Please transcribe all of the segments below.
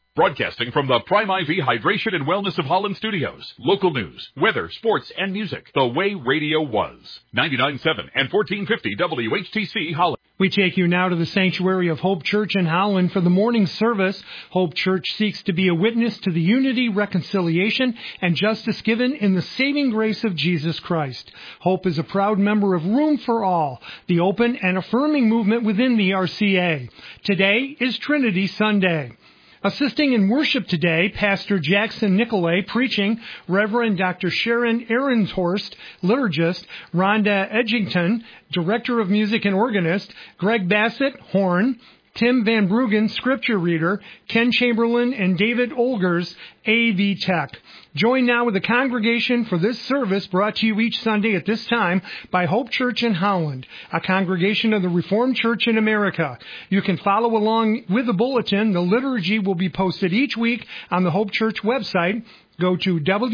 Broadcasting from the Prime IV Hydration and Wellness of Holland Studios. Local news, weather, sports, and music. The way radio was. 99.7 and 1450 WHTC Holland. We take you now to the sanctuary of Hope Church in Holland for the morning service. Hope Church seeks to be a witness to the unity, reconciliation, and justice given in the saving grace of Jesus Christ. Hope is a proud member of Room for All, the open and affirming movement within the RCA. Today is Trinity Sunday. Assisting in worship today, Pastor Jackson Nicolay preaching, Reverend Dr. Sharon Ehrenhorst, liturgist, Rhonda Edgington, director of music and organist, Greg Bassett, horn, Tim Van Bruggen, scripture reader, Ken Chamberlain, and David Olgers, AV Tech. Join now with the congregation for this service brought to you each Sunday at this time by Hope Church in Holland, a congregation of the Reformed Church in America. You can follow along with the bulletin. The liturgy will be posted each week on the Hope Church website. Go to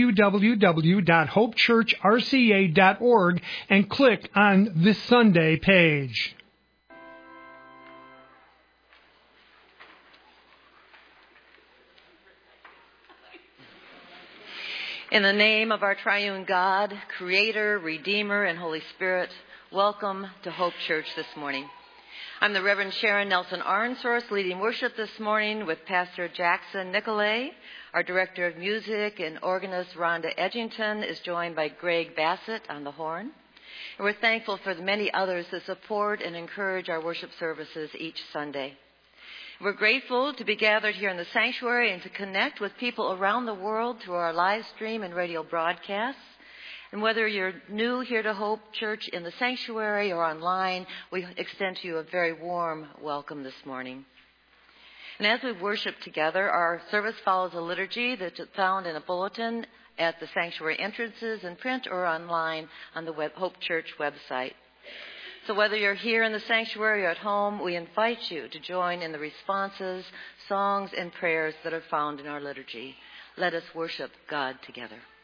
www.hopechurchrca.org and click on this Sunday page. In the name of our triune God, Creator, Redeemer, and Holy Spirit, welcome to Hope Church this morning. I'm the Reverend Sharon Nelson Arnsource leading worship this morning with Pastor Jackson Nicolay. Our Director of Music and organist Rhonda Edgington is joined by Greg Bassett on the horn. And we're thankful for the many others that support and encourage our worship services each Sunday. We're grateful to be gathered here in the sanctuary and to connect with people around the world through our live stream and radio broadcasts. And whether you're new here to Hope Church in the sanctuary or online, we extend to you a very warm welcome this morning. And as we worship together, our service follows a liturgy that's found in a bulletin at the sanctuary entrances in print or online on the Hope Church website. So whether you're here in the sanctuary or at home, we invite you to join in the responses, songs, and prayers that are found in our liturgy. Let us worship God together.